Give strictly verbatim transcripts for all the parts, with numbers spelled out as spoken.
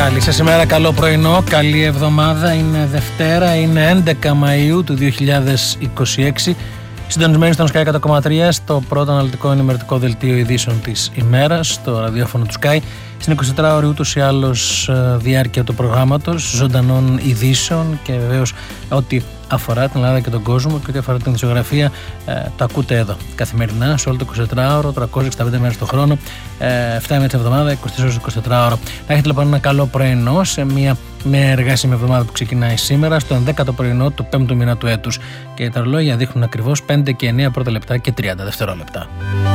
Καλή σας ημέρα, καλό πρωινό, καλή εβδομάδα. Είναι Δευτέρα, είναι έντεκα Μαΐου του δύο χιλιάδες είκοσι έξι. Συντονισμένοι στον Sky εκατό κόμμα τρία, στο πρώτο αναλυτικό ενημερωτικό δελτίο ειδήσεων της ημέρας, στο ραδιόφωνο του Sky. Στην εικοσιτετράωρη ούτως ή άλλως διάρκεια του προγράμματος, ζωντανών ειδήσεων και βεβαίως ό,τι αφορά την Ελλάδα και τον κόσμο και ό,τι αφορά την ειδησιογραφία, ε, το ακούτε εδώ καθημερινά σε όλο το εικοσιτετράωρο, τριακόσιες εξήντα πέντε μέρες το χρόνο, ε, επτά ημέρες την εβδομάδα, είκοσι τέσσερις ώρες εικοσιτετράωρο. Να έχετε λοιπόν ένα καλό πρωινό σε μια, μια εργάσιμη εβδομάδα που ξεκινάει σήμερα, στο ενδέκατο πρωινό του πέμπτου μήνα του έτους. Και τα ρολόγια δείχνουν ακριβώς πέντε και εννέα πρώτα λεπτά και τριάντα δευτερόλεπτα.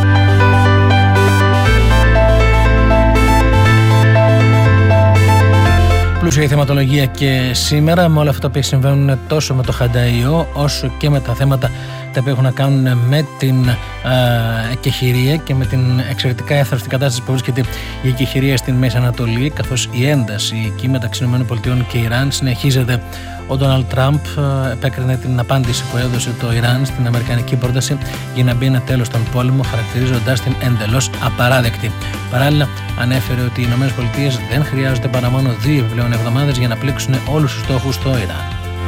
Πλούσια η θεματολογία και σήμερα, με όλα αυτά που συμβαίνουν τόσο με το Χανταϊό όσο και με τα θέματα τα οποία έχουν να κάνουν με την εκεχηρία και με την εξαιρετικά έθραυστη κατάσταση που βρίσκεται η εκεχηρία στην Μέση Ανατολή, καθώς η ένταση εκεί μεταξύ ΗΠΑ και Ιράν συνεχίζεται. Ο Ντόναλντ Τραμπ επέκρινε την απάντηση που έδωσε το Ιράν στην αμερικανική πρόταση για να μπει ένα τέλος στον πόλεμο, χαρακτηρίζοντας την εντελώς απαράδεκτη. Παράλληλα, ανέφερε ότι οι ΗΠΑ δεν χρειάζονται παρά μόνο δύο επιπλέον εβδομάδες για να πλήξουν όλους τους στόχους στο Ιράν.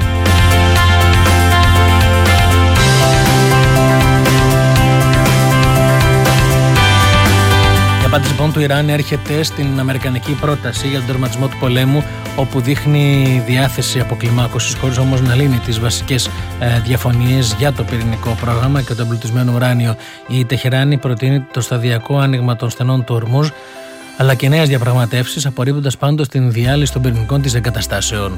Η απάντηση λοιπόν του Ιράν έρχεται στην αμερικανική πρόταση για τον τερματισμό του πολέμου, όπου δείχνει διάθεση αποκλιμάκωσης, χωρίς όμως να λύνει τις βασικές ε, διαφωνίες για το πυρηνικό πρόγραμμα και το εμπλουτισμένο ουράνιο. Η Τεχεράνη προτείνει το σταδιακό άνοιγμα των στενών του Ορμούζ, αλλά και νέες διαπραγματεύσεις, απορρίπτοντας πάντως την διάλυση των πυρηνικών της εγκαταστάσεων.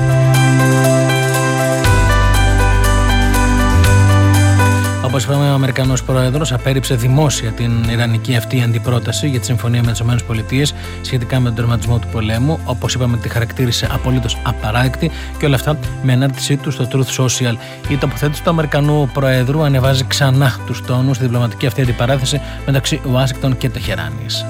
Όπως είπαμε, ο Αμερικανός Πρόεδρος απέρριψε δημόσια την ιρανική αυτή αντιπρόταση για τη συμφωνία με τις ΗΠΑ σχετικά με τον τερματισμό του πολέμου. Όπως είπαμε, τη χαρακτήρισε απολύτως απαράδεκτη και όλα αυτά με ανάρτησή του στο Truth Social. Η τοποθέτηση του Αμερικανού Προέδρου ανεβάζει ξανά τους τόνους στη διπλωματική αυτή αντιπαράθεση μεταξύ Ουάσιγκτον και Τεχεράνης.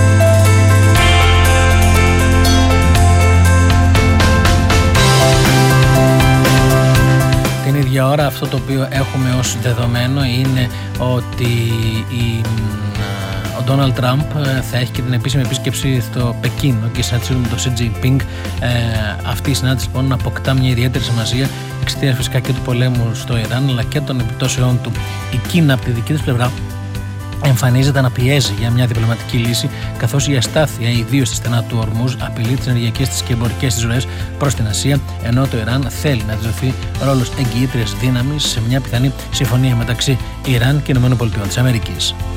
Την ίδια ώρα, αυτό το οποίο έχουμε ως δεδομένο είναι ότι η, ο Ντόναλντ Τραμπ θα έχει και την επίσημη επίσκεψη στο Πεκίνο και συνάντηση με τον Σι Τζινπίνγκ. Ε, αυτή η συνάντηση λοιπόν αποκτά μια ιδιαίτερη σημασία εξαιτίας φυσικά και του πολέμου στο Ιράν, αλλά και των επιπτώσεών του. Η Κίνα από τη δική της πλευρά εμφανίζεται να πιέζει για μια διπλωματική λύση, καθώς η αστάθεια, ιδίως στα στενά του Ορμούζ, απειλεί τις ενεργειακές της και εμπορικές της ροές προς την Ασία, ενώ το Ιράν θέλει να της δοθεί ρόλος εγγυήτριας δύναμης σε μια πιθανή συμφωνία μεταξύ Ιράν και ΗΠΑ.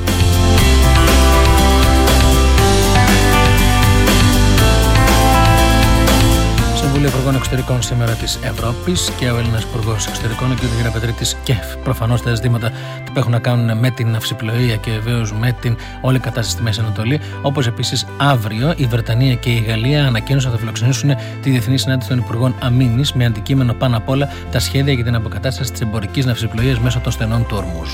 Συμβούλιο Υπουργών Εξωτερικών σήμερα της Ευρώπης και ο Έλληνας Υπουργός Εξωτερικών, ο κ. Γεραπετρίτης, και προφανώς τα ζητήματα που έχουν να κάνουν με την ναυσιπλοεία και βεβαίως με την όλη κατάσταση στη Μέση Ανατολή. Όπως επίσης αύριο η Βρετανία και η Γαλλία ανακοίνωσαν ότι θα φιλοξενήσουν τη Διεθνή Συνάντηση των Υπουργών Αμήνης με αντικείμενο πάνω απ' όλα τα σχέδια για την αποκατάσταση της εμπορικής ναυσιπλοείας μέσω των στενών του Ορμούζ.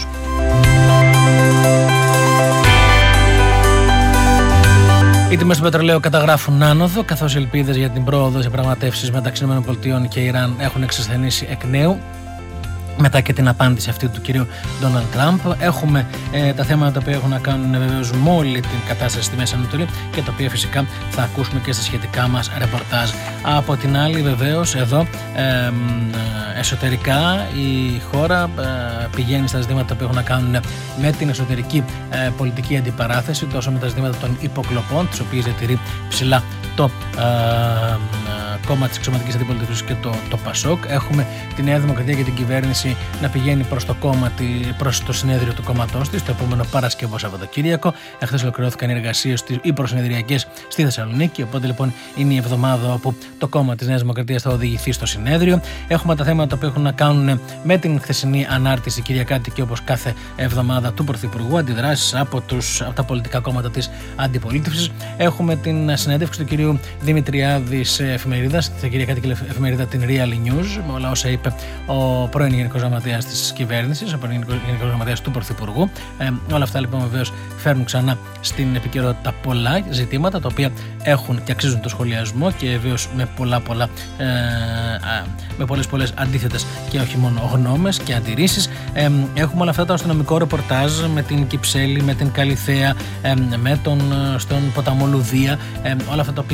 Οι τιμές του πετρελαίου καταγράφουν άνοδο, καθώς οι ελπίδες για την πρόοδο σε διαπραγματεύσεις μεταξύ ΗΠΑ και Ιράν έχουν εξασθενήσει εκ νέου μετά και την απάντηση αυτή του κυρίου Ντόναλντ Τραμπ. Έχουμε ε, τα θέματα που έχουν να κάνουν βεβαίως με όλη την κατάσταση στη Μέση Ανατολή και τα οποία φυσικά θα ακούσουμε και στα σχετικά μας ρεπορτάζ. Από την άλλη, βεβαίως, εδώ ε, εσωτερικά η χώρα ε, πηγαίνει στα ζητήματα που έχουν να κάνουν με την εσωτερική ε, πολιτική αντιπαράθεση, τόσο με τα ζητήματα των υποκλοπών, τις οποίες διατηρεί ψηλά το ε, κόμμα της εξωματικής αντιπολίτευσης και το, το ΠΑΣΟΚ. Έχουμε τη Νέα Δημοκρατία και την κυβέρνηση να πηγαίνει προς το κόμμα, προς το συνέδριο του κόμματός της, το επόμενο Παρασκευό Σαββατοκύριακο. Εχθές ολοκληρώθηκαν οι εργασίες οι προσυνεδριακές στη Θεσσαλονίκη. Οπότε λοιπόν είναι η εβδομάδα όπου το κόμμα της Νέας Δημοκρατίας θα οδηγηθεί στο συνέδριο. Έχουμε τα θέματα που έχουν να κάνουν με την χθεσινή ανάρτηση κυριακάτικη, όπως κάθε εβδομάδα, του Πρωθυπουργού, αντιδράσεις από, τους, από τα πολιτικά κόμματα της αντιπολίτευσης. Έχουμε την συνέντευξη του κυρίου Δημητριάδη σε εφημερίδα, στην κυριακάτικη εφημερίδα την Real News, με όλα όσα είπε ο πρώην Γενικός Γραμματέας της κυβέρνησης, ο πρώην Γενικός Γραμματέας του Πρωθυπουργού. Ε, όλα αυτά λοιπόν βεβαίως φέρνουν ξανά στην επικαιρότητα πολλά ζητήματα, τα οποία έχουν και αξίζουν το σχολιασμό και βεβαίως με πολλά πολλά ε, με πολλές πολλές αντίθετες και όχι μόνο γνώμες και αντιρρήσεις. Ε, έχουμε όλα αυτά το αστυνομικό ρεπορτάζ με την Κυψέλη, με την Καλιθέα, ε, με τον στον ποταμό Λουδία, ε, όλα αυτά τα οποία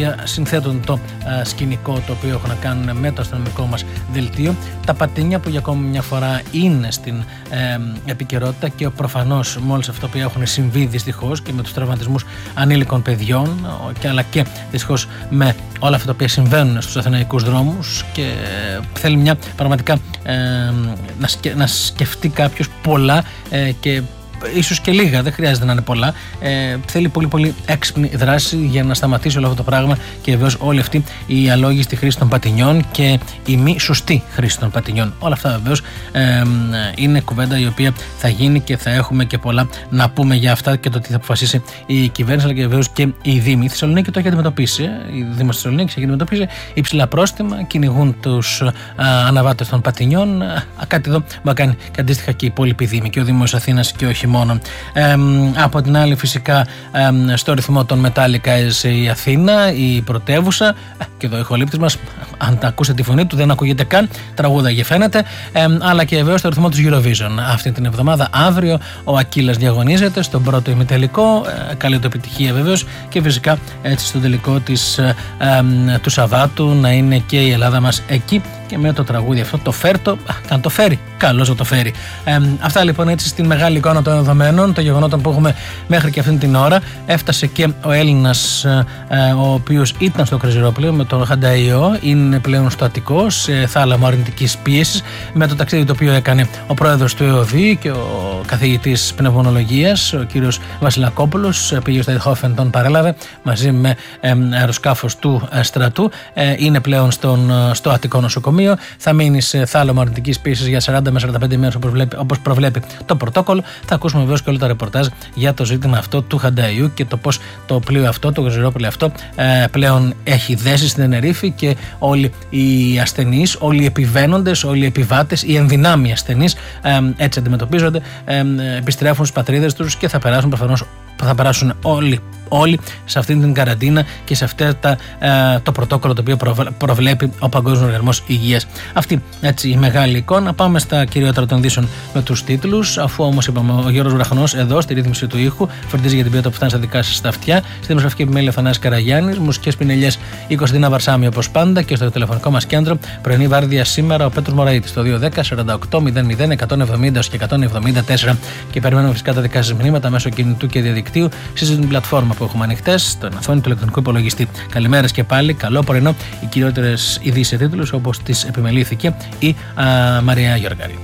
οποία συνθέτουν το ε, σκηνικό το οποίο έχουν να κάνουν με το αστυνομικό μας δελτίο. Τα πατίνια που για ακόμη μια φορά είναι στην ε, επικαιρότητα και προφανώς με όλες αυτά που έχουν συμβεί δυστυχώς και με τους τραυματισμούς ανήλικων παιδιών και, αλλά και δυστυχώς με όλα αυτά τα οποία συμβαίνουν στους αθηναϊκούς δρόμους, και ε, θέλει μια πραγματικά ε, να, σκε, να σκεφτεί κάποιος πολλά ε, και ίσως και λίγα, δεν χρειάζεται να είναι πολλά. Ε, θέλει πολύ πολύ έξυπνη δράση για να σταματήσει όλο αυτό το πράγμα, και βεβαίως όλη αυτή η αλόγιστη χρήση των πατινιών και η μη σωστή χρήση των πατινιών. Όλα αυτά βεβαίως ε, είναι κουβέντα η οποία θα γίνει και θα έχουμε και πολλά να πούμε για αυτά και το τι θα αποφασίσει η κυβέρνηση, αλλά και βεβαίως και η Δήμη. Η Θεσσαλονίκη το έχει αντιμετωπίσει. Η Δήμη της Θεσσαλονίκης έχει αντιμετωπίσει υψηλά πρόστιμα, κυνηγούν τους αναβάτες των πατινιών. Α, κάτι εδώ θα κάνει και αντίστοιχα και η υπόλοιπη Δήμη και ο Δήμος Αθήνας και όχι μόνο. Ε, από την άλλη, φυσικά, ε, στο ρυθμό των Metallica η Αθήνα, η πρωτεύουσα, ε, και εδώ ο ηχολήπτης μας, αν τα ακούσετε τη φωνή του, δεν ακούγεται καν, τραγούδαγε φαίνεται, ε, αλλά και βεβαίως στο ρυθμό της Eurovision. Αυτή την εβδομάδα, αύριο, ο Ακύλας διαγωνίζεται στον πρώτο ημιτελικό, ε, καλή του επιτυχία βεβαίως, και φυσικά έτσι στον τελικό της, ε, ε, του Σαββάτου να είναι και η Ελλάδα μας εκεί. Και με το τραγούδι αυτό, το φέρτο, αν το φέρει, καλώς να το φέρει. Ε, αυτά λοιπόν έτσι στην μεγάλη εικόνα των δεδομένων, των γεγονότων που έχουμε μέχρι και αυτήν την ώρα. Έφτασε και ο Έλληνας, ε, ο οποίος ήταν στο Κρεζιρόπλαιο με τον Χανταϊό, είναι πλέον στο Αττικό, σε θάλαμο αρνητικής πίεσης, με το ταξίδι το οποίο έκανε ο πρόεδρος του ΕΟΔΗ και ο καθηγητής πνευμονολογίας, ο κύριος Βασιλακόπουλος, πήγε στο Εινχόφεν, τον παρέλαβε μαζί με ε, αεροσκάφος του ε, στρατού. Ε, είναι πλέον στον, στο Αττικό νοσοκομείο. Θα μείνει σε θάλαμο αρνητικής πίεσης για σαράντα με σαράντα πέντε μέρες, όπως προβλέπει, όπως προβλέπει το πρωτόκολλο. Θα ακούσουμε βεβαίως και όλα τα ρεπορτάζ για το ζήτημα αυτό του Χανταϊού και το πώς το πλοίο αυτό, το Κρεζιρόπλαιο αυτό, ε, πλέον έχει δέσει στην Τενερίφη, και όλοι οι ασθενείς, όλοι οι επιβαίνοντες, όλοι οι επιβάτες, οι ενδυνάμοι ασθενείς ε, έτσι αντιμετωπίζονται, ε, επιστρέφουν στις πατρίδες τους και θα περάσουν προφανώς, θα περάσουν όλοι. Όλοι σε αυτήν την καραντίνα και σε αυτά τα, ε, το πρωτόκολλο το οποίο προβλέπει ο Παγκόσμιος Οργανισμός Υγείας. Αυτή έτσι η μεγάλη εικόνα. Πάμε στα κυριότερα των ειδήσεων με τους τίτλους. Αφού όμως είπαμε, ο Γιώργος Βραχνός εδώ στη ρύθμιση του ήχου φροντίζει για την ποιότητα που φτάνει στα δικά σας στα αυτιά. Στη δημοσιογραφική επιμέλεια Θανάσης Καραγιάννης, μουσικές πινελιές η Κωνσταντίνα Βαρσάμι όπως πάντα, και στο τηλεφωνικό μας κέντρο πρωινή βάρδια σήμερα ο Πέτρος Μωραΐτης στο δύο δέκα σαράντα οκτώ μηδέν μηδέν εκατόν εβδομήντα και εκατόν εβδομήντα τέσσερα, και περιμένουμε φυσικά τα δικά σας μηνύματα μέσω κινητού και διαδικτύου στην πλατφόρμα που έχουμε ανοιχτές, στον οθόνη του ηλεκτρονικού υπολογιστή. Καλημέρες και πάλι, καλό πρωινό. Οι κυριότερες ειδήσεις σε τίτλους, όπως τις επιμελήθηκε η α, Μαρία Γιώργαρη.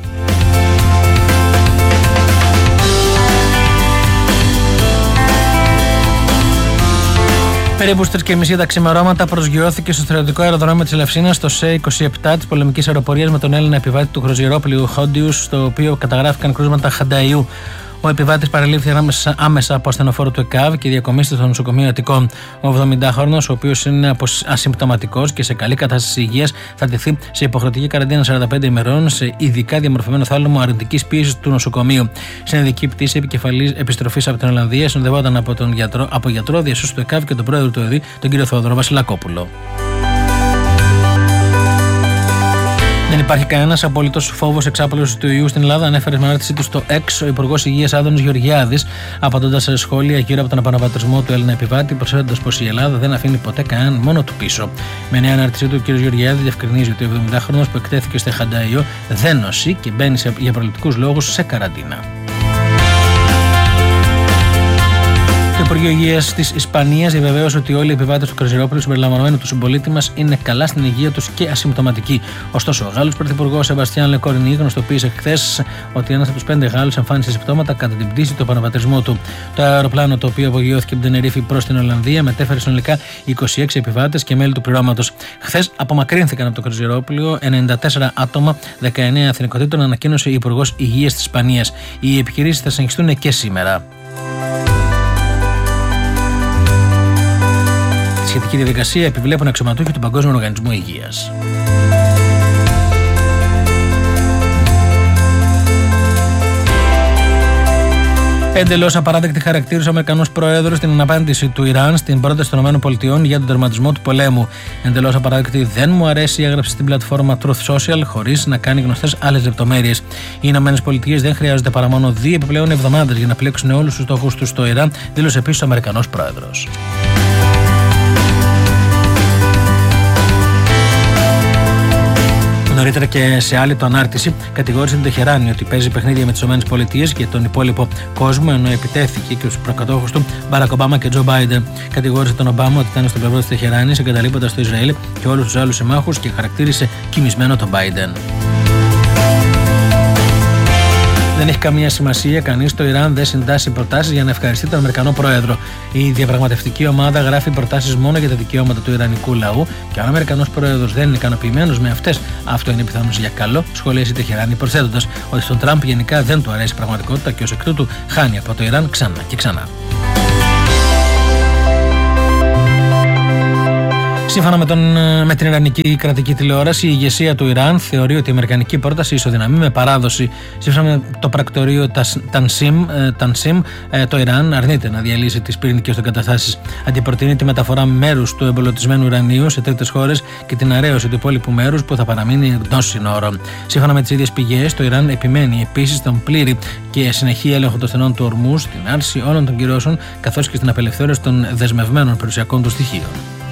Περίπου στις τρεις και μισή τα ξημερώματα προσγειώθηκε στο στρατιωτικό αεροδρόμιο της Ελευσίνας στο ΣΕ είκοσι επτά της πολεμικής αεροπορίας με τον Έλληνα επιβάτη του Κρουαζιερόπλοιου Χόντιους, στο οποίο καταγράφηκαν κρούσματα Χανταϊού. Ο επιβάτης παρελήφθη άμεσα, άμεσα από ασθενοφόρο του ΕΚΑΒ και διακομίστηκε στο νοσοκομείο Αττικών. Ο εβδομηντάχρονος, ο οποίος είναι ασυμπτωματικός και σε καλή κατάσταση υγείας, θα τεθεί σε υποχρεωτική καραντίνα σαράντα πέντε ημερών σε ειδικά διαμορφωμένο θάλαμο αρνητικής πίεσης του νοσοκομείου. Σε ειδική πτήση επικεφαλής επιστροφής από την Ολλανδία συνοδευόταν από, τον γιατρό, από γιατρό διασώση του ΕΚΑΒ και τον πρόεδρο του ΕΟΔΗ, τον κύριο Θεόδωρο Βασιλακόπουλο. Δεν υπάρχει κανένας απολύτως φόβος εξάπλωσης του ιού στην Ελλάδα, ανέφερε με ανάρτησή του στο X ο Υπουργός Υγείας Άδωνης Γεωργιάδης, απαντώντας σε σχόλια γύρω από τον επαναπατρισμό του Έλληνα επιβάτη, προσθέτοντας πως η Ελλάδα δεν αφήνει ποτέ κανέναν μόνο του πίσω. Με νέα ανάρτησή του, ο κ. Γεωργιάδης διευκρινίζει ότι ο εβδομηντάχρονος που εκτέθηκε στο Χανταϊό δεν νοσεί και μπαίνει σε, για προληπτικούς λόγους σε καραντίνα. Το Υπουργείο Υγείας της Ισπανίας διαβεβαίωσε ότι όλοι οι επιβάτες του Κρεζιρόπλαιου συμπεριλαμβανομένου του συμπολίτη μας είναι καλά στην υγεία τους και ασυμπτωματικοί. Ωστόσο, ο Γάλλος Πρωθυπουργός Σεμπαστιάν Λεκορνί γνωστοποίησε χθες ότι ένας από τους πέντε Γάλλους εμφάνισε συμπτώματα κατά την πτήση του επαναπατρισμού του. Το αεροπλάνο, το οποίο απογειώθηκε από την Τενερίφη προς την Ολλανδία, μετέφερε συνολικά είκοσι έξι επιβάτες και μέλη του πληρώματος. Χθες απομακρύνθηκαν από το Κρεζιρόπλαιο ενενήντα τέσσερα άτομα, δεκαεννέα εθνικότητων, ανακοίνωσε η Υπουργός Υγείας της Ισπανίας. Οι επιχειρήσεις θα συνεχιστούν και σήμερα. Σχετική διαδικασία επιβλέπουν αξιωματούχοι του Παγκόσμιου Οργανισμού Υγείας. Εντελώς απαράδεκτη χαρακτήρισε ο Αμερικανός Πρόεδρος την απάντηση του Ιράν στην πρόταση των ΗΠΑ για τον τερματισμό του πολέμου. Εντελώς απαράδεκτη δεν μου αρέσει, έγραψε στην πλατφόρμα Truth Social, χωρίς να κάνει γνωστές άλλες λεπτομέρειες. Οι ΗΠΑ δεν χρειάζονται παρά μόνο δύο επιπλέον εβδομάδες για να πλέξουν όλους τους στόχους τους στο Ιράν, δήλωσε επίσης ο Αμερικανός Πρόεδρος. Νωρίτερα και σε άλλη το ανάρτηση κατηγόρησε την Τεχεράνη ότι παίζει παιχνίδια με τις ΗΠΑ και τον υπόλοιπο κόσμο, ενώ επιτέθηκε και στους προκατόχους του Μπαράκ Ομπάμα και Τζο Μπάιντεν. Κατηγόρησε τον Ομπάμα ότι ήταν στο πλευρό της Τεχεράνης, εγκαταλείποντας το Ισραήλ και όλους τους άλλους συμμάχους και χαρακτήρισε κοιμισμένο τον Μπάιντεν. Δεν έχει καμία σημασία, κανείς στο Ιράν δεν συντάσσει προτάσεις για να ευχαριστεί τον Αμερικανό Πρόεδρο. Η διαπραγματευτική ομάδα γράφει προτάσεις μόνο για τα δικαιώματα του Ιρανικού λαού και αν ο Αμερικανός Πρόεδρος δεν είναι ικανοποιημένος με αυτές, αυτό είναι πιθανώς για καλό, σχολίασε η Τεχεράνη, προσθέτοντας ότι στον Τραμπ γενικά δεν του αρέσει η πραγματικότητα και ως εκ τούτου χάνει από το Ιράν ξανά και ξανά. Σύμφωνα με, τον, με την Ιρανική κρατική τηλεόραση, η ηγεσία του Ιράν θεωρεί ότι η αμερικανική πρόταση ισοδυναμεί με παράδοση. Σύμφωνα με το πρακτορείο Τανσίμ, Τανσίμ, το Ιράν αρνείται να διαλύσει τις πυρηνικές του εγκαταστάσεις. Αντιπροτείνει τη μεταφορά μέρους του εμπολωτισμένου ουρανίου σε τρίτες χώρες και την αρέωση του υπόλοιπου μέρους που θα παραμείνει εκτός συνόρων. Σύμφωνα με τις ίδιες πηγές, το Ιράν επιμένει επίσης στον πλήρη και συνεχή έλεγχο των στενών του ορμούς, στην άρση όλων των κυρώσεων καθώς και στην απελευθέρωση των δεσμευμένων περιουσιακών του στοιχείων.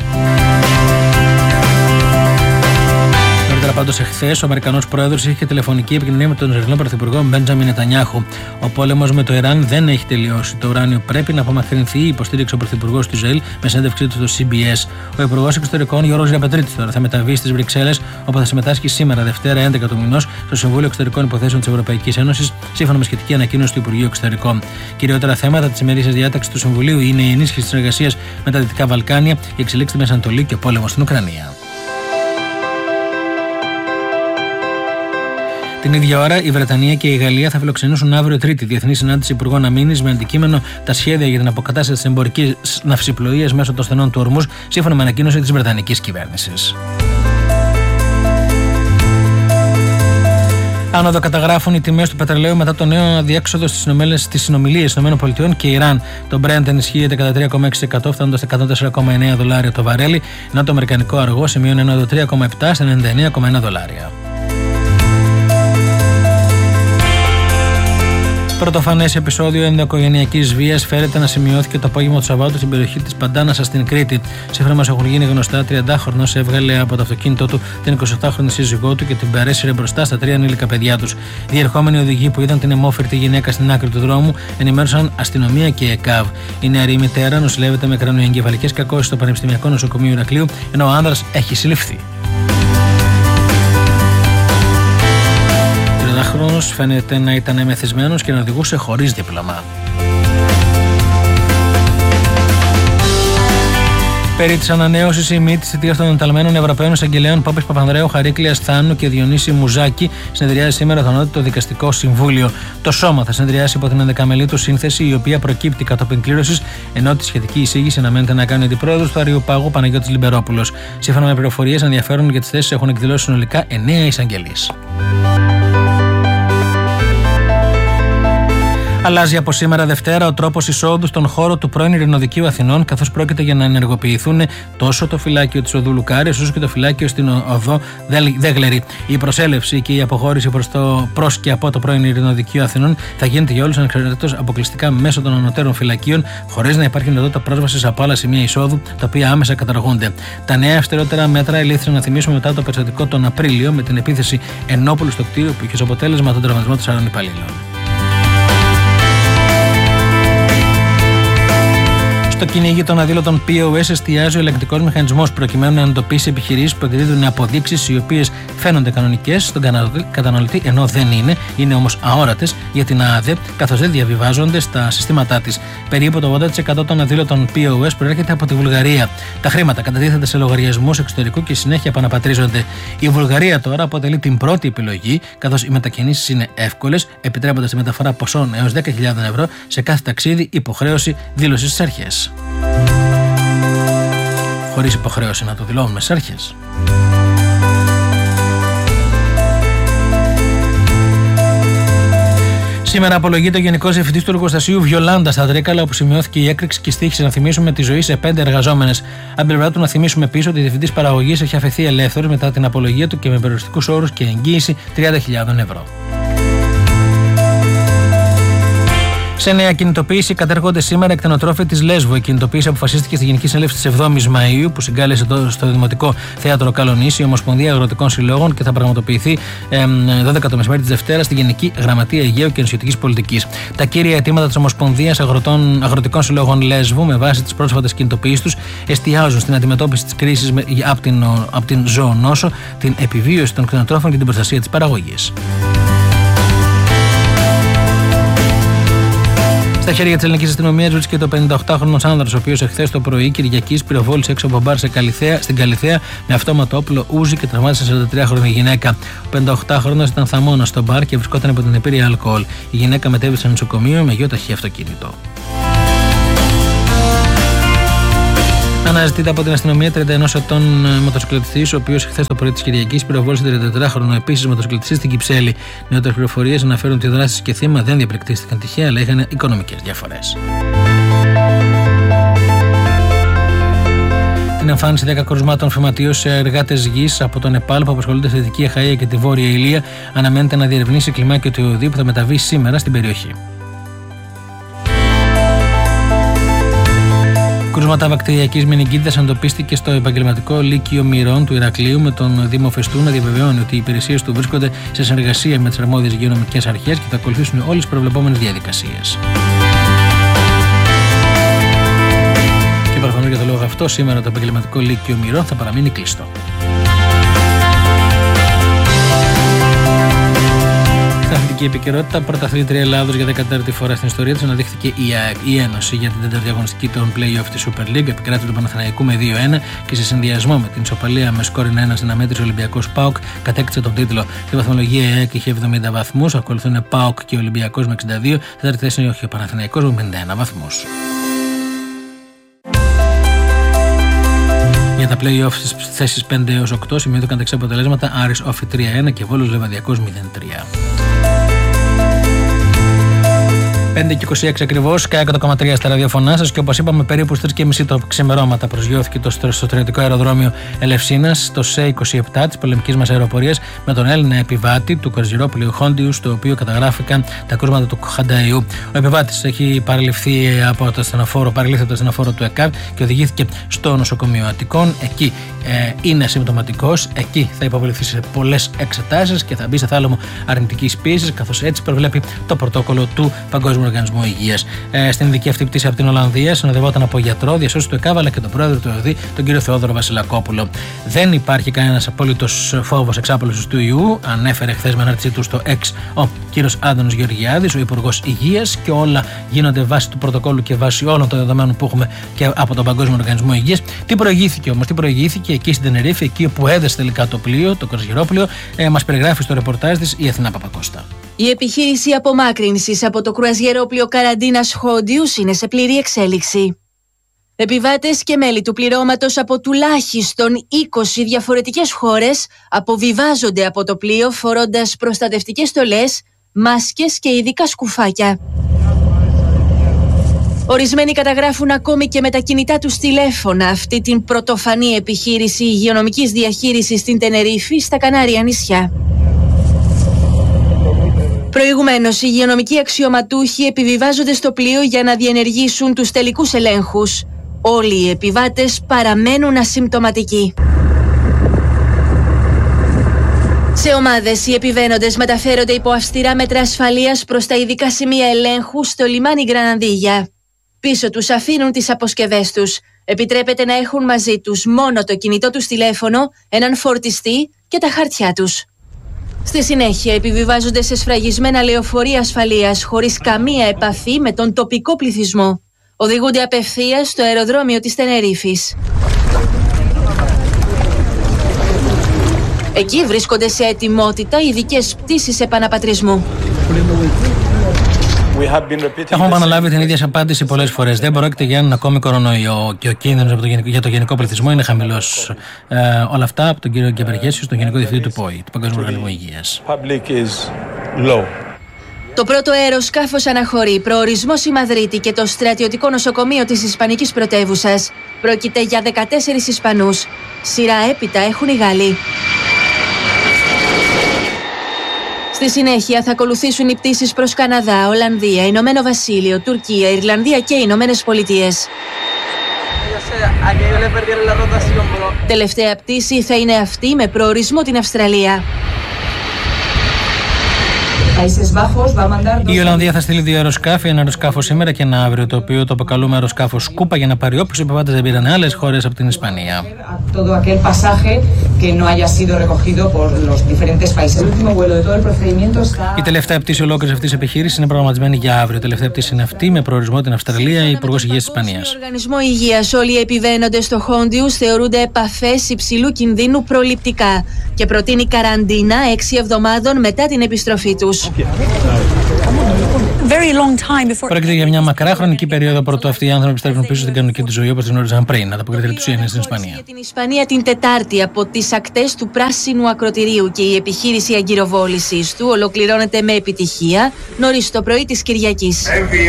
Πάντως, εχθές ο Αμερικανός Πρόεδρος είχε τηλεφωνική επικοινωνία με τον Ισραηλινό Πρωθυπουργό Μπέντζαμιν Νετανιάχου. Ο πόλεμος με το Ιράν δεν έχει τελειώσει. Το ουράνιο πρέπει να απομακρυνθεί, υποστήριξε ο Πρωθυπουργός του Ισραήλ με συνέντευξή του στο σι μπι ες. Ο Υπουργός Εξωτερικών Γιώργος Ριαπετρίτης τώρα θα μεταβεί στις Βρυξέλλες, όπου θα συμμετάσχει σήμερα, Δευτέρα έντεκα του μηνός, στο Συμβούλιο Εξωτερικών Υποθέσεων της Ευρωπαϊκής Ένωσης, σύμφωνα με σχετική ανακοίνωση του Υπουργείου Εξωτερικών. Κυριότερα θέματα της ημερήσιας διάταξης του Συμβουλίου είναι η ενίσχυση της συνεργασίας με τα Δυτικά Βαλκάνια, η εξελίξη στη Μέση Ανατολή και ο πόλεμος στην Ουκρανία. Την ίδια ώρα, η Βρετανία και η Γαλλία θα φιλοξενήσουν αύριο Τρίτη διεθνή συνάντηση υπουργών αμήνης με αντικείμενο τα σχέδια για την αποκατάσταση της εμπορικής ναυσιπλοείας μέσω των στενών του ορμούς, σύμφωνα με ανακοίνωση της Βρετανικής κυβέρνησης. Άνοδο καταγράφουν οι τιμές του πετρελαίου μετά το νέο αδιέξοδο στις συνομιλίες ΗΠΑ και Ιράν. Το Brent ενισχύεται κατά τρία κόμμα έξι τοις εκατό, φτάνοντας στα εκατόν τέσσερα κόμμα εννέα δολάρια το βαρέλι, ενώ το αμερικανικό αργό σημειώνει ένα τρία κόμμα επτά στα ενενήντα εννέα κόμμα ένα δολάρια. Πρωτοφανές επεισόδιο ενδοοικογενειακής βίας φέρεται να σημειώθηκε το απόγευμα του Σαββάτου στην περιοχή της Παντάνασας στην Κρήτη. Σύμφωνα μας έχουν γίνει γνωστά, τριαντάχρονος έβγαλε από το αυτοκίνητό του την εικοσιοκτάχρονη σύζυγό του και την παρέσυρε μπροστά στα τρία ανήλικα παιδιά τους. Οι διερχόμενοι οδηγοί που είδαν την αιμόφερτη γυναίκα στην άκρη του δρόμου ενημέρωσαν αστυνομία και ΕΚΑΒ. Η νεαρή μητέρα νοσηλεύεται με κρανιοεγκεφαλικές κακώσεις στο Πανεπιστημιακό Νοσοκομείο Ηρακλείου, ενώ ο άνδρας έχει συλληφθεί. Χρόνος φαίνεται να ήταν μεθυσμένος και να οδηγούσε χωρίς δίπλωμα. Περί της ανανέωσης η μη της θητείας των ενταλμένων Ευρωπαίων Εισαγγελέων Πόπης Παπανδρέου, Χαρίκλειας Θάνου και Διονύση Μουζάκη συνεδριάζει σήμερα το Ανώτατο Δικαστικό Συμβούλιο. Το Σώμα θα συνεδριάσει υπό την ενδεκαμελή του σύνθεση, η οποία προκύπτει κατόπιν κλήρωσης, ενώ τη σχετική εισήγηση αναμένεται να κάνει ο αντιπρόεδρος του Αριουπάγου Παναγιώτης Λιμπερόπουλος. Σύμφωνα με πληροφορίες, ενδιαφέρον για τις θέσεις έχουν εκδηλώσει συνολικά εννέα εισαγγελείς. Αλλάζει από σήμερα Δευτέρα ο τρόπος εισόδου στον χώρο του πρώην Ειρηνοδικείου Αθηνών, καθώς πρόκειται για να ενεργοποιηθούν τόσο το φυλάκιο της οδού Λουκάρης όσο και το φυλάκιο στην οδό Δέγλερη. Η προσέλευση και η αποχώρηση προς, το, προς και από το πρώην Ειρηνοδικείο Αθηνών θα γίνεται για όλους ανεξαρτήτως αποκλειστικά μέσω των ανωτέρων φυλακίων, χωρίς να υπάρχει δυνατότητα πρόσβασης από άλλα σημεία εισόδου, τα οποία άμεσα καταργούνται. Τα νέα αυστηρότερα μέτρα ελήφθησαν, να θυμίσουμε, μετά το περιστατικό τον Απρίλιο με την επίθεση ενόπουλου στο κτίριο που είχε ως αποτέλεσμα τον τραυματισμό τεσσάρων υπαλλήλων. Στο κυνήγι των αδήλωτων πι ο ες εστιάζει ο ελεγκτικός μηχανισμός προκειμένου να εντοπίσει επιχειρήσεις που εκδίδουν αποδείξεις οι οποίες φαίνονται κανονικές στον καταναλωτή ενώ δεν είναι, είναι όμως αόρατες για την ΑΑΔΕ, καθώς δεν διαβιβάζονται στα συστήματά της. Περίπου το ογδόντα τοις εκατό των αδήλωτων πι ο ες προέρχεται από τη Βουλγαρία. Τα χρήματα κατατίθενται σε λογαριασμούς εξωτερικού και συνέχεια επαναπατρίζονται. Η Βουλγαρία τώρα αποτελεί την πρώτη επιλογή, καθώς οι μετακινήσεις είναι εύκολες, επιτρέποντας τη μεταφορά ποσών έως δέκα χιλιάδες ευρώ σε κάθε ταξίδι, υποχρέωση δήλωσης στις αρχές. Χωρίς υποχρέωση να το δηλώνουμε στις αρχές. Σήμερα απολογείται ο Γενικός Διευθυντής του Εργοστασίου Βιολάντα στα Τρίκαλα, όπου σημειώθηκε η έκρηξη και στοίχησε, να θυμίσουμε, τη ζωή σε πέντε εργαζόμενες. Από την πλευρά του, να θυμίσουμε πίσω ότι ο Διευθυντής Παραγωγής έχει αφαιθεί ελεύθερος μετά την απολογία του και με περιοριστικούς όρους και εγγύηση τριάντα χιλιάδες ευρώ. Σε νέα κινητοποίηση κατέρχονται σήμερα εκτενοτρόφοι της Λέσβου. Η κινητοποίηση αποφασίστηκε στη Γενική Συνέλευση της εβδόμης Μαΐου, που συγκάλεσε στο Δημοτικό Θέατρο Καλονήσι η Ομοσπονδία Αγροτικών Συλλόγων και θα πραγματοποιηθεί ε, δώδεκα το μεσημέρι της Δευτέρας στη Γενική Γραμματεία Αιγαίου και Νησιωτικής Πολιτικής. Τα κύρια αιτήματα της Ομοσπονδίας Αγροτικών Συλλόγων Λέσβου, με βάση τις πρόσφατες κινητοποιήσεις τους, εστιάζουν στην αντιμετώπιση της κρίσης από την, από την ζωονόσο, την επιβίωση των κτηνοτρόφων και την προστασία της παραγωγής. Στα χέρια της ελληνικής αστυνομίας βρίσκεται ο πενηνταοκτάχρονος άνδρας, ο οποίος εχθές το πρωί Κυριακής πυροβόλησε έξω από μπαρ σε Καλιθέα, στην Καλιθέα με αυτόματο όπλο Ούζι και τραυμάτισε σαραντατριάχρονη γυναίκα. Ο πενηνταοκτάχρονος ήταν θαμώνας στο μπαρ και βρισκόταν υπό την επίρρεια αλκοόλ. Η γυναίκα μετέβη σε νοσοκομείο με γεώταχη αυτοκίνητο. Αναζητείται από την αστυνομία τριάντα ενός ετών μοτοσυκλετιστής, ο οποίος χθες το πρωί της Κυριακής πυροβόλησε τριαντατετράχρονο επίσης μοτοσυκλετιστή στην Κυψέλη. Νεότερες πληροφορίες αναφέρουν ότι οι δράσεις και θύμα δεν διαπληκτίστηκαν τυχαία, αλλά είχαν οικονομικές διαφορές. Την εμφάνιση δέκα κρουσμάτων φυματίωση σε εργάτες γης από τον Νεπάλ που απασχολούνται στη Δυτική Αχαΐα και τη Βόρεια Ηλία αναμένεται να διερευνήσει κλιμάκιο του Ιωδή που θα μεταβεί σήμερα στην περιοχή. Κρούσματα βακτηριακής μενιγκίτιδας εντοπίστηκε στο επαγγελματικό Λύκειο Μυρών του Ηρακλείου, με τον Δήμο Φεστού να διαβεβαιώνει ότι οι υπηρεσίες του βρίσκονται σε συνεργασία με τις αρμόδιες υγειονομικές αρχές και θα ακολουθήσουν όλες τις προβλεπόμενες διαδικασίες. Και προφανώς για το λόγο αυτό, σήμερα το επαγγελματικό Λύκειο Μυρών θα παραμείνει κλειστό. Στην επικαιρότητα, πρωταθλήτρια Ελλάδος για δεκατέσσερις φορά στην ιστορία της αναδείχθηκε η ΑΕΚ. Η Ένωση για την τέταρτη αγωνιστική των play-off της Super League επικράτησε του Παναθηναϊκού με δύο ένα και σε συνδυασμό με την ισοπαλία με σκόρ ένα ένα στην αμέτρηση Ολυμπιακός ΠΑΟΚ κατέκτησε τον τίτλο. Στη βαθμολογία η ΑΕΚ είχε εβδομήντα βαθμούς, ακολουθούν ΠΑΟΚ και Ολυμπιακός με εξήντα δύο, τέταρτη θέση έχει ο Παναθηναϊκός με πενήντα ένα βαθμούς. Για τα play-off στις θέσεις πέντε έως οκτώ σημειώθηκαν τα εξής αποτελέσματα: Άρης Όφη τρία ένα και Βόλος Λεβαδιακός μηδέν τρία. πέντε και είκοσι έξι ακριβώς, και εκατό κόμμα τρία στα ραδιοφωνά σας, και όπως είπαμε, περίπου στις τρεις και μισή το ξημερώματα προσγειώθηκε το στρατιωτικό αεροδρόμιο Ελευσίνας, το ΣΕ είκοσι επτά της πολεμικής μας αεροπορίας, με τον Έλληνα επιβάτη του Κορζιρόπουλου Χόντιου, στο οποίο καταγράφηκαν τα κρούσματα του Χανταϊού. Ο επιβάτης έχει παραληφθεί από το ασθενοφόρο, παραλήφθη από το ασθενοφόρο του ΕΚΑΒ και οδηγήθηκε στο νοσοκομείο Αττικών. Εκεί ε, είναι ασυμπτωματικός, εκεί θα υποβληθεί σε πολλές εξετάσεις και θα μπει σε θάλαμο αρνητικής πίεσης, καθώς έτσι προβλέπει το πρωτόκολλο του Παγκόσμιου Οργανισμού Υγείας. Ε, στην ειδική αυτή πτήση από την Ολλανδία συνοδευόταν από γιατρό, διασώσεις του ΕΚΑΒ αλλά και τον πρόεδρο του ΕΟΔΗ, τον κύριο Θεόδωρο Βασιλακόπουλο. Δεν υπάρχει κανένας απόλυτος φόβος εξάπλωσης του ιού, ανέφερε χθες με ανάρτησή του στο X ο κύριος Άδωνος Γεωργιάδης, ο Υπουργός Υγείας, και όλα γίνονται βάσει του πρωτοκόλλου και βάσει όλων των δεδομένων που έχουμε και από τον Παγκόσμιο Οργανισμό Υγείας. Τι προηγήθηκε όμως, τι προηγήθηκε εκεί στην Τενερίφη, εκεί όπου έδεσε τελικά το πλοίο, το Κορζιρόπουλο, ε, μας περιγράφει στο ρεπορτάζ της η Αθηνά Παπακώστα. Η επιχείρηση απομάκρυνσης από το κρουαζιερόπλοιο Καραντίνας Χόντιους είναι σε πλήρη εξέλιξη. Επιβάτες και μέλη του πληρώματος από τουλάχιστον είκοσι διαφορετικές χώρες αποβιβάζονται από το πλοίο φορώντας προστατευτικές στολές, μάσκες και ειδικά σκουφάκια. Ορισμένοι καταγράφουν ακόμη και με τα κινητά τους τηλέφωνα αυτή την πρωτοφανή επιχείρηση υγειονομικής διαχείρισης στην Τενερίφη, στα Κανάρια νησιά. Προηγουμένως, οι υγειονομικοί αξιωματούχοι επιβιβάζονται στο πλοίο για να διενεργήσουν τους τελικούς ελέγχους. Όλοι οι επιβάτες παραμένουν ασυμπτωματικοί. Σε ομάδες, οι επιβαίνοντες μεταφέρονται υπό αυστηρά μέτρα ασφαλείας προς τα ειδικά σημεία ελέγχου στο λιμάνι Γκραναδίγια. Πίσω τους αφήνουν τις αποσκευές τους. Επιτρέπεται να έχουν μαζί τους μόνο το κινητό τους τηλέφωνο, έναν φορτιστή και τα χαρτιά τους. Στη συνέχεια επιβιβάζονται σε σφραγισμένα λεωφορεία ασφαλείας χωρίς καμία επαφή με τον τοπικό πληθυσμό. Οδηγούνται απευθείας στο αεροδρόμιο της Τενερίφης. Εκεί βρίσκονται σε ετοιμότητα ειδικές πτήσεις επαναπατρισμού. Έχουμε επαναλάβει την ίδια απάντηση πολλές φορές. Δεν πρόκειται για έναν ακόμη κορονοϊό και ο κίνδυνος για το γενικό πληθυσμό είναι χαμηλός. Ε, όλα αυτά από τον κύριο Γκεμπεργέσιο, τον Γενικό Διευθυντή του ΠΟΗ, του Παγκόσμιου Οργανισμού Υγείας. Το πρώτο αεροσκάφος αναχωρεί, προορισμός η Μαδρίτη και το στρατιωτικό νοσοκομείο της Ισπανικής πρωτεύουσας. Πρόκειται για δεκατέσσερις Ισπανούς. Σειρά έπειτα έχουν οι Γάλλοι. Στη συνέχεια θα ακολουθήσουν οι πτήσεις προς Καναδά, Ολλανδία, Ηνωμένο Βασίλειο, Τουρκία, Ιρλανδία και Ηνωμένες Πολιτείες. Τελευταία πτήση θα είναι αυτή με προορισμό την Αυστραλία. Η Ολλανδία θα στείλει δύο αεροσκάφη, ένα αεροσκάφο σήμερα και ένα αύριο, το οποίο το αποκαλούμε αεροσκάφο Σκούπα, για να πάρει όποιους επιβάτες δεν πήραν άλλες χώρες από την Ισπανία. Η τελευταία πτήση ολόκληρης αυτής της επιχείρησης είναι προγραμματισμένη για αύριο. Η τελευταία πτήση είναι αυτή με προορισμό την Αυστραλία, η Υπουργός Υγείας της Ισπανίας. Στον Οργανισμό Υγείας, όλοι οι επιβαίνοντες στο Χόντιους θεωρούνται επαφές υψηλού κινδύνου προληπτικά και προτείνει καραντίνα έξι εβδομάδων μετά την επιστροφή τους. Πρόκειται για μια μακρά χρονική περίοδο πρωτού αυτοί οι άνθρωποι επιστρέφουν πίσω στην κανονική του ζωή όπως την γνώριζαν πριν. Ανταποκριθήκε του Σι Εν Εν στην Ισπανία. Για την Ισπανία την Τετάρτη από τις ακτές του Πράσινου Ακρωτηρίου και η επιχείρηση αγκυροβόλησης του ολοκληρώνεται με επιτυχία νωρίς το πρωί της Κυριακής.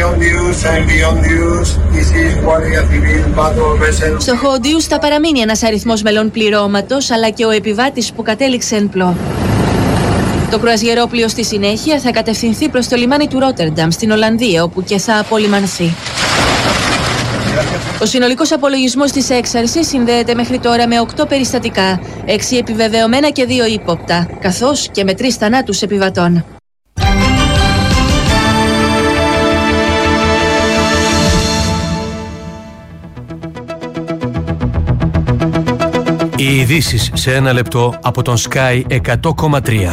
Στο Χόντιους θα παραμείνει ένας αριθμός μελών πληρώματος αλλά και ο επιβάτης που κατέληξε εν πλώ. Το κρουαζιερόπλοιο στη συνέχεια θα κατευθυνθεί προς το λιμάνι του Ρότερνταμ στην Ολλανδία, όπου και θα απολυμανθεί. Ο συνολικός απολογισμός της έξαρσης συνδέεται μέχρι τώρα με οκτώ περιστατικά, έξι επιβεβαιωμένα και δύο ύποπτα, καθώς και με τρεις θανάτους επιβατών. Οι ειδήσεις σε ένα λεπτό από τον Sky εκατό κόμμα τρία.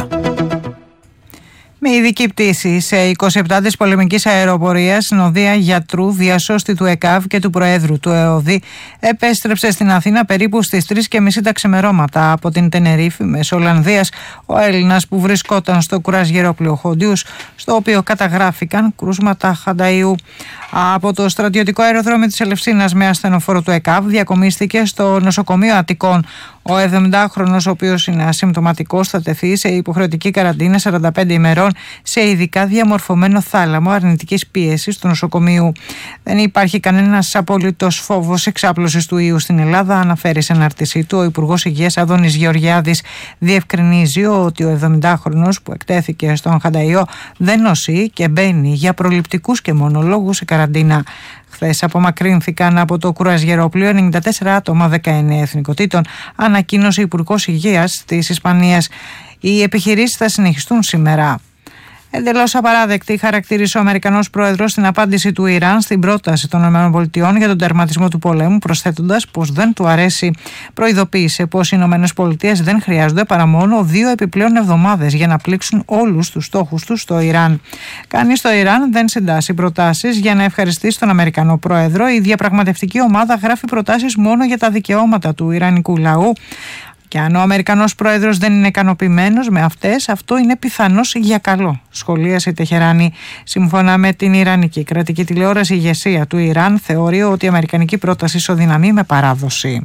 Με ειδική πτήση σε είκοσι επτά της πολεμικής αεροπορίας, συνοδεία γιατρού, διασώστη του ΕΚΑΒ και του Προέδρου του ΕΟΔΗ επέστρεψε στην Αθήνα περίπου στις τρεις και μισή τα ξημερώματα από την Τενερίφη μέσω Ολλανδίας ο Έλληνας που βρισκόταν στο κρουαζιερόπλοιο Χόντιους, στο οποίο καταγράφηκαν κρούσματα χανταΐου. Από το στρατιωτικό αεροδρόμιο της Ελευσίνας με ασθενοφόρο του ΕΚΑΒ διακομίστηκε στο νοσοκομείο Αττικών. Ο εβδομηντάχρονος, ο οποίος είναι ασυμπτωματικός, θα τεθεί σε υποχρεωτική καραντίνα σαράντα πέντε ημερών σε ειδικά διαμορφωμένο θάλαμο αρνητικής πίεσης του νοσοκομείου. Δεν υπάρχει κανένας απολύτως φόβος εξάπλωσης του ιού στην Ελλάδα, αναφέρει σε ανάρτησή του ο Υπουργός Υγείας Αδώνης Γεωργιάδης. Διευκρινίζει ότι ο εβδομηντάχρονος που εκτέθηκε στον χανταΐο δεν νοσεί και μπαίνει για προληπτικούς και μόνο λόγους σε καραντίνα. Χθες απομακρύνθηκαν από το κρουαζιερόπλοιο ενενήντα τέσσερα άτομα δεκαεννέα εθνικοτήτων, ανακοίνωσε ο Υπουργός Υγείας της Ισπανίας. Οι επιχειρήσεις θα συνεχιστούν σήμερα. Εντελώς απαράδεκτη χαρακτήρισε ο Αμερικανός Πρόεδρος στην απάντηση του Ιράν στην πρόταση των ΗΠΑ για τον τερματισμό του πολέμου, προσθέτοντας πως δεν του αρέσει. Προειδοποίησε πως οι ΗΠΑ δεν χρειάζονται παρά μόνο δύο επιπλέον εβδομάδες για να πλήξουν όλους τους στόχους τους στο Ιράν. Κανείς στο Ιράν δεν συντάσσει προτάσεις για να ευχαριστήσει τον Αμερικανό Πρόεδρο. Η διαπραγματευτική ομάδα γράφει προτάσεις μόνο για τα δικαιώματα του Ιρανικού λαού. Και αν ο Αμερικανός Πρόεδρος δεν είναι ικανοποιημένος με αυτές, αυτό είναι πιθανώς για καλό, σχολίασε η Τεχεράνη. Σύμφωνα με την Ιρανική κρατική τηλεόραση, η ηγεσία του Ιράν θεωρεί ότι η αμερικανική πρόταση ισοδυναμεί με παράδοση.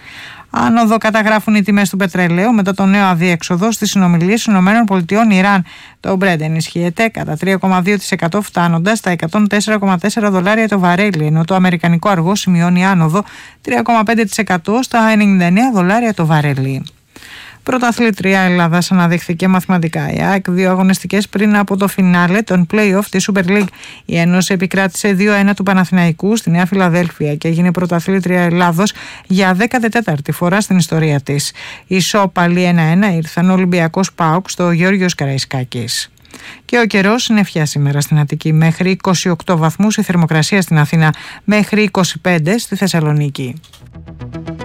Άνοδο καταγράφουν οι τιμές του πετρελαίου μετά το νέο αδιέξοδο στις συνομιλίες των ΗΠΑ-Ιράν. Το Brent ενισχύεται κατά τρία κόμμα δύο τοις εκατό φτάνοντας στα εκατόν τέσσερα κόμμα τέσσερα δολάρια το βαρέλι, ενώ το αμερικανικό αργό σημειώνει άνοδο τρία κόμμα πέντε τοις εκατό στα ενενήντα εννέα δολάρια το βαρέλι. Πρωταθλήτρια Ελλάδας αναδείχθηκε μαθηματικά. Η ΑΕΚ δύο αγωνιστικές πριν από το φινάλε των play-off της Super League. Η Ένωση επικράτησε δύο ένα του Παναθηναϊκού στη Νέα Φιλαδέλφια και έγινε πρωταθλήτρια Ελλάδος για δέκατη τέταρτη φορά στην ιστορία της. Οι ισόπαλοι ένα ένα ήρθαν ο Ολυμπιακός ΠΑΟΚ στο Γεώργιος Καραϊσκάκης. Και ο καιρός συννεφιά σήμερα στην Αττική, μέχρι είκοσι οκτώ βαθμούς η θερμοκρασία στην Αθήνα, μέχρι είκοσι πέντε στη Θεσσαλονίκη.